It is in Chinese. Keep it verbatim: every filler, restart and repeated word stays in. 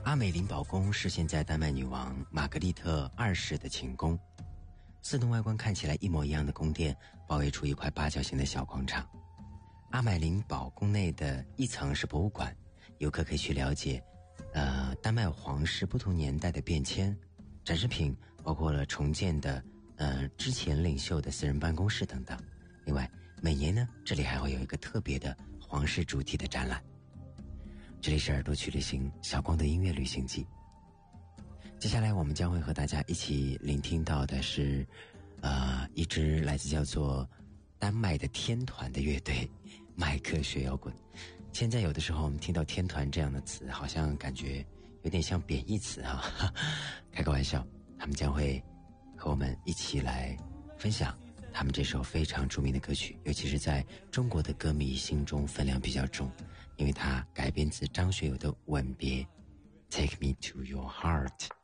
阿美林堡宫是现在丹麦女王玛格丽特二世的寝宫，四栋外观看起来一模一样的宫殿包围出一块八角形的小广场。阿美林堡宫内的一层是博物馆，游客可以去了解呃，丹麦皇室不同年代的变迁，展示品包括了重建的呃之前领袖的私人办公室等等。另外每年呢，这里还会有一个特别的皇室主题的展览。这里是耳朵去旅行，小光的音乐旅行记。接下来我们将会和大家一起聆听到的是呃，一支来自叫做丹麦的天团的乐队麦克学摇滚。现在有的时候我们听到天团这样的词，好像感觉有点像贬义词啊，开个玩笑。他们将会和我们一起来分享他们这首非常著名的歌曲，尤其是在中国的歌迷心中分量比较重，因为它改编自张学友的《吻别》 Take Me to Your Heart。